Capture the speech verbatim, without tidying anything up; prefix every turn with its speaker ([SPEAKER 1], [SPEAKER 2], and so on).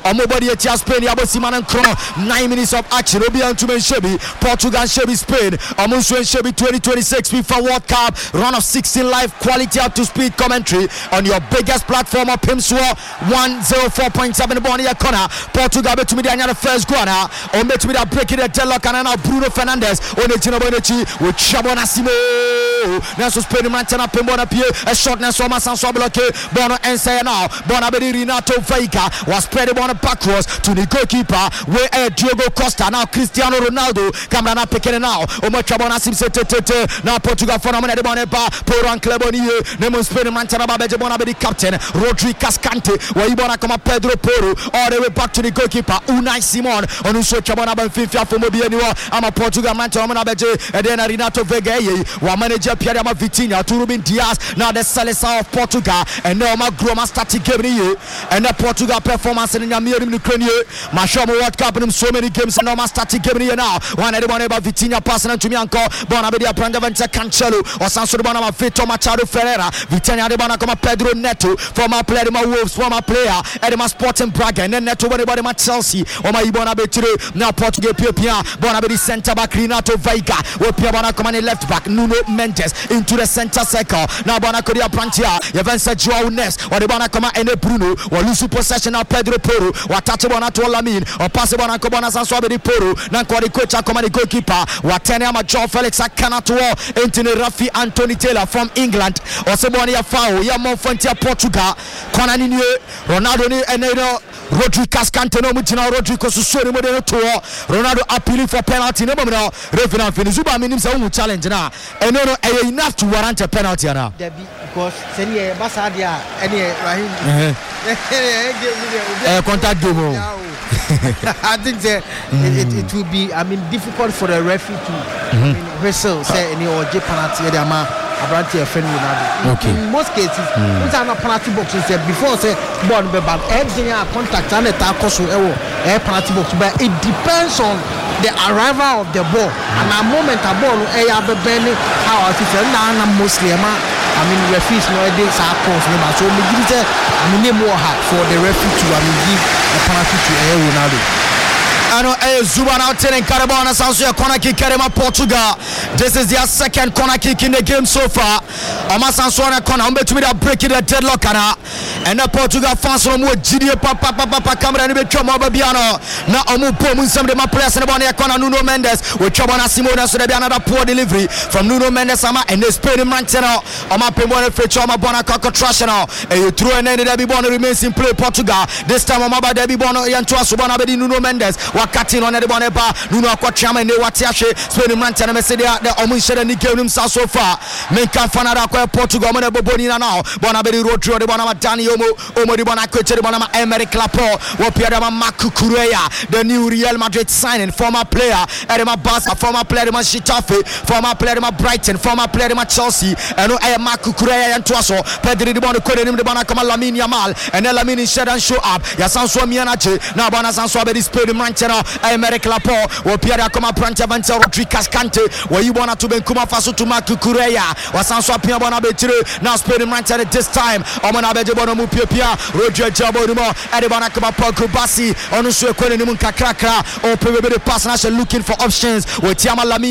[SPEAKER 1] Omobody etia Spain Yabosimana Nkro. Nine minutes of action. Obi Antumen Shebi. Portugal Shebi Spain. Omunsu Shebi twenty twenty-six FIFA World Cup. Round of sixteen live quality up to speed commentary on your biggest platform of Pimswa one oh four point seven Bonia corner. Portugal bet to me the first corner. On bet to me that breaking the deadlock and now Bruno Fernandes on the Ginobonechi with Chabona Simo. Naso Spain Mantana Pembona Pie. A shot Naso Masanso block. Bono Ensaya now. Bonabedi Renato Veiga was spread on the backwards to the goalkeeper. Where uh, Diogo Costa now Cristiano Ronaldo. Camera picking it now. Omo Chabona Sim Tete. Now Portugal for a minute. Boneba. Poran Clebonie. Nemo Spain Mantana Babeje Bonabedi captain. Rodri Cascante. Where you wanna come up Pedro Porro. All the way back to the goalkeeper. Unai Simon. On Uso Chabona Benfica for Mobi anymore. I'm a Portugal Mantana Babeje. And then Renato Veiga. One manager Pierre Vitinha to Ruben Diaz. Now the Salesa of Portugal. And now my Groma starting game here. And the Portugal performance in the Ukraine. Mashomo World Cup in so many games. And now my starting game here now. One anyone about Vitinha passing to me uncle. Bonabedia Prandavenza Cancelo. Or Sanso Bonama Vito Machado Ferreira. Vitinha de Bonacoma Pedro Neto. Former player my Wolves. Former player. Edema Sporting Braga. And then Neto anybody my Chelsea. Or my Bonabetri. Now Portugal Pia Bonabedi center back Renato Veiga. Where Pia Bonacoma left back. Nuno Mendes into the center circle. Now Bonacodia Prantia. Evansa Joao Nest. Or the Bonacoma and Bruno. Or lose possession of Pedro Porro. Or touch Bonato Lamin. Or pass Bonacobana Sanswabedi Porro. Nankori Kocha Command goalkeeper. Watania Joao Felix Akanato. Anthony Rafi Anthony Taylor from England. Or Sebonia Fao. Yamon Fontia Portugal. Konanini Ronaldo and Rodri Cascante no Mutina Rodri Kosusori Modelo Tour. Ronaldo appealing for penalty. No more. Revenant Venezuela means a challenge now. And no enough to warrant a penalty now.
[SPEAKER 2] Because Senior Basadia and Rahim
[SPEAKER 1] contact game.
[SPEAKER 2] I think that it, it, it will be, I mean, difficult for the referee to mm-hmm. I mean, whistle, say, any or penalty.
[SPEAKER 1] Okay.
[SPEAKER 2] In most cases, we are not penalty boxes. Before say, born by everything contact and attack also a penalty box, but it depends on the arrival of the ball. And a moment a ball, a benny, how I think mostly. I mean, referees nowadays are calls, so we give it a more hard for the referee to I mean, give a penalty to a Ronaldo.
[SPEAKER 1] Ano eh Zuba now telling Carabana Sanso corner kick Karema Portugal. This is their second corner kick in the game so far. Oma Sanso na corner umbe to me that breaking the deadlock ana. And the Portugal fans from what G D papa papa papa camera ni be choma babiano. Na omu bomu some de my players in the corner corner Nuno Mendes. We choma na Simona so there be another poor delivery from Nuno Mendes ama and the Spain Manteno. Oma Pemone feature Oma Bona Coco trash now. And you throw and then the Debbie Bono remains in play Portugal. This time Oma ba Debbie Bono yantua Subana be Nuno Mendes. Cutting on the boneba, Nuno Aquacham and the Watiashe, Spain Mantana Messedia, the Omisha and Nikel himself so far. Menka Fanara, Portugal, Bonina now, Bonabedi Rodro, the Bonama Dani Omo, Omo de Bonaco, the Bonama Emerick Lapo, Wapiadama Maku Kureya, the new Real Madrid signing, former player, Edema Bassa, former player, Shitafe, former player, Brighton, former player, Chelsea, and Maku Kureya and Tuaso, Pedri de Bonaco, the Bonacama Lamin Yamal, and Elamini shed and show up, Yasanso Mianache, now Bonasanso, the Spain Mantana. Emerick Lapo, or Pierre Coma Pranta Vanta Rodri Cascante, where you want to be Kuma Faso to Maku Kureya, or Sanso Pia Bonabetri, now Spain Mantana at this time, Omanabede Bonamu Pia, Roger Jabodumo, Edibana Kama Poku Bassi, Onusue Kwenenimun Kakrakra, or Pebebe Pass looking for options with Tiama Lami.